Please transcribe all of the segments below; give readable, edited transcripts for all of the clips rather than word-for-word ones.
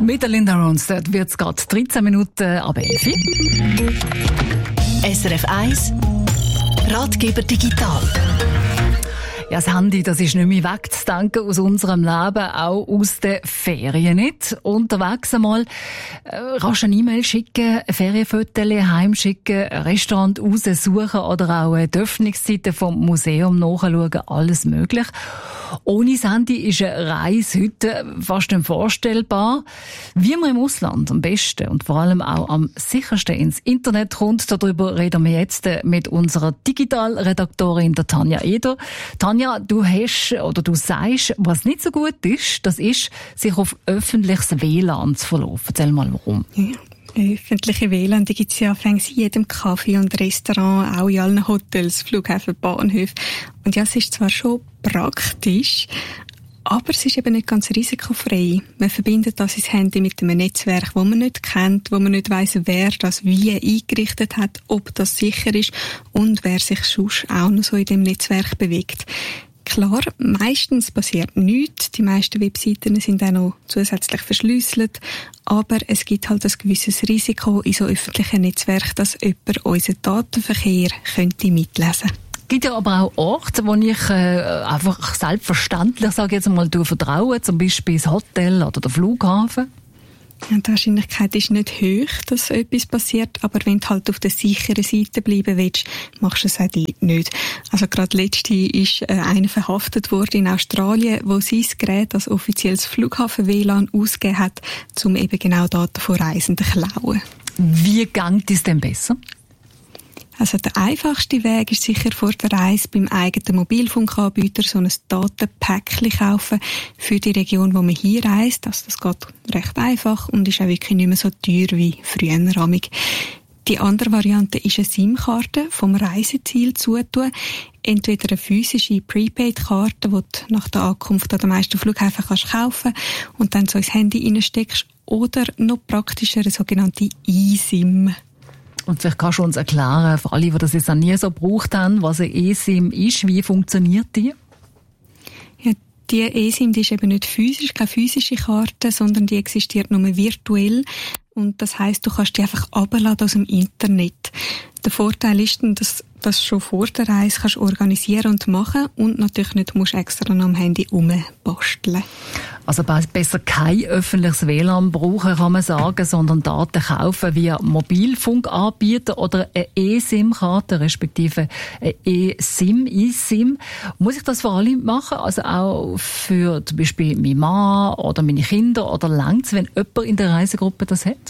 Mit der Linda Ronstadt wird es gerade 13 Minuten ab 11. SRF 1 Ratgeber Digital. Ja, das Handy, das ist nicht mehr wegzudenken aus unserem Leben, auch aus den Ferien nicht. Unterwegs einmal rasch eine E-Mail schicken, Ferienfotos heimschicken, ein Restaurant raussuchen oder auch die Öffnungszeiten vom Museum nachschauen, alles möglich. Ohne das Handy ist eine Reise heute fast unvorstellbar. Wie man im Ausland am besten und vor allem auch am sichersten ins Internet kommt, darüber reden wir jetzt mit unserer Digitalredaktorin der Tanja Eder. Tanja, du sagst, was nicht so gut ist, das ist, sich auf öffentliches WLAN zu verlassen. Erzähl mal, warum. Ja. Öffentliche WLAN, die gibt es ja in jedem Café und Restaurant, auch in allen Hotels, Flughäfen, Bahnhöfen. Und ja, es ist zwar schon praktisch, aber es ist eben nicht ganz risikofrei. Man verbindet das ins Handy mit einem Netzwerk, das man nicht kennt, wo man nicht weiss, wer das wie eingerichtet hat, ob das sicher ist und wer sich sonst auch noch so in dem Netzwerk bewegt. Klar, meistens passiert nichts. Die meisten Webseiten sind auch noch zusätzlich verschlüsselt. Aber es gibt halt ein gewisses Risiko in so öffentlichen Netzwerken, dass jemand unseren Datenverkehr könnte mitlesen. Es gibt ja aber auch Orte, wo ich einfach selbstverständlich, sage ich jetzt mal, vertraue, zum Beispiel das Hotel oder der Flughafen. Ja, die Wahrscheinlichkeit ist nicht hoch, dass so etwas passiert, aber wenn du halt auf der sicheren Seite bleiben willst, machst du es auch nicht. Also gerade letzte ist einer verhaftet worden in Australien, wo sein Gerät als offizielles Flughafen-WLAN ausgegeben hat, um eben genau Daten von Reisenden zu klauen. Wie geht es denn besser? Also der einfachste Weg ist sicher vor der Reise beim eigenen Mobilfunkanbieter so ein Datenpäckchen kaufen für die Region, wo man hinreist. Also das geht recht einfach und ist auch wirklich nicht mehr so teuer wie früher. Die andere Variante ist eine SIM-Karte vom Reiseziel zutun. Entweder eine physische Prepaid-Karte, die du nach der Ankunft an den meisten Flughäfen kannst kaufen und dann so ins Handy reinsteckst, oder noch praktischer eine sogenannte eSIM. Und vielleicht kannst du uns erklären, für alle, die das jetzt noch nie so gebraucht haben, was eine eSIM ist, wie funktioniert die? Ja, die eSIM, die ist eben nicht physisch, keine physische Karte, sondern die existiert nur virtuell. Und das heisst, du kannst die einfach abladen aus dem Internet. Der Vorteil ist dann, dass das schon vor der Reise kannst organisieren und machen und natürlich nicht musst extra noch am Handy rumbasteln. Also besser kein öffentliches WLAN brauchen, kann man sagen, sondern Daten kaufen via Mobilfunkanbieter oder eine eSIM-Karte, respektive eine eSIM. Muss ich das für alle machen? Also auch für zum Beispiel meine Mann oder meine Kinder? Oder längt's, wenn jemand in der Reisegruppe das hat?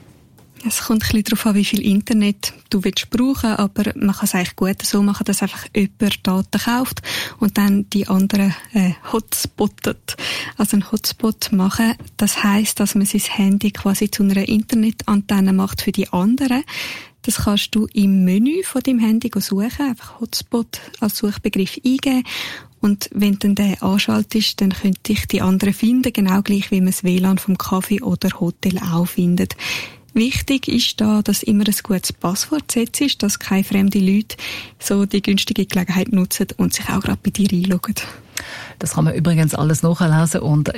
Es kommt ein bisschen darauf an, wie viel Internet du willst brauchen, aber man kann es eigentlich gut so machen, dass einfach jemand Daten kauft und dann die anderen hotspottet. Also ein Hotspot machen, das heisst, dass man sein Handy quasi zu einer Internetantenne macht für die anderen. Das kannst du im Menü von deinem Handy suchen, einfach Hotspot als Suchbegriff eingeben. Und wenn du den anschaltest, dann können dich die anderen finden, genau gleich wie man das WLAN vom Café oder Hotel auch findet. Wichtig ist da, dass immer ein gutes Passwort gesetzt ist, dass keine fremden Leute so die günstige Gelegenheit nutzen und sich auch gerade bei dir einloggen. Das kann man übrigens alles nachlesen unter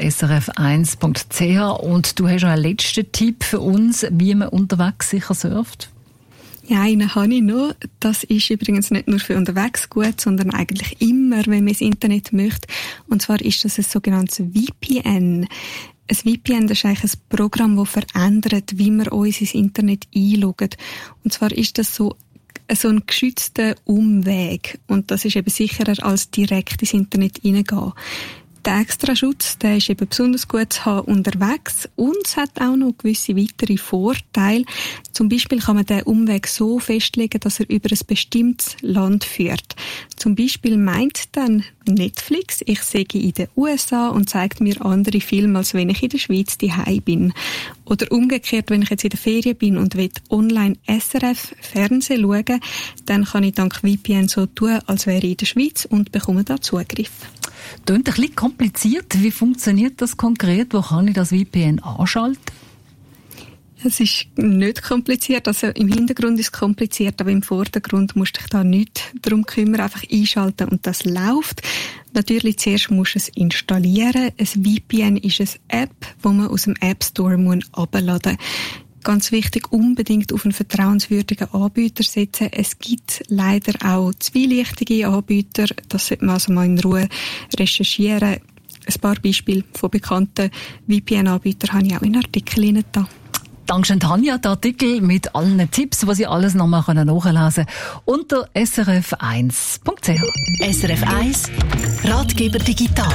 srf1.ch. Und du hast noch einen letzten Tipp für uns, wie man unterwegs sicher surft? Ja, einen habe ich noch. Das ist übrigens nicht nur für unterwegs gut, sondern eigentlich immer, wenn man ins Internet möchte. Und zwar ist das ein sogenanntes VPN. Ein VPN, das ist eigentlich ein Programm, das verändert, wie wir uns ins Internet einloggen. Und zwar ist das so ein geschützter Umweg. Und das ist eben sicherer als direkt ins Internet reingehen. Der Extraschutz, der ist eben besonders gut zu haben unterwegs und es hat auch noch gewisse weitere Vorteile. Zum Beispiel kann man den Umweg so festlegen, dass er über ein bestimmtes Land führt. Zum Beispiel meint dann Netflix, ich sehe in den USA und zeigt mir andere Filme, als wenn ich in der Schweiz daheim bin. Oder umgekehrt, wenn ich jetzt in der Ferien bin und will online SRF Fernsehen schauen, dann kann ich dank VPN so tun, als wäre ich in der Schweiz und bekomme da Zugriff. Klingt ein bisschen kompliziert. Wie funktioniert das konkret? Wo kann ich das VPN anschalten? Es ist nicht kompliziert, also im Hintergrund ist es kompliziert, aber im Vordergrund musst du dich da nicht darum kümmern, einfach einschalten und das läuft. Natürlich zuerst musst du es installieren. Ein VPN ist eine App, die man aus dem App Store herunterladen muss. Ganz wichtig, unbedingt auf einen vertrauenswürdigen Anbieter setzen. Es gibt leider auch zwielichtige Anbieter, das sollte man also mal in Ruhe recherchieren. Ein paar Beispiele von bekannten VPN-Anbietern habe ich auch in Artikeln da. Dankeschön, Tanja. Der Artikel mit allen Tipps, was Sie alles nochmal nachlesen können, unter srf1.ch. SRF 1 Ratgeber digital.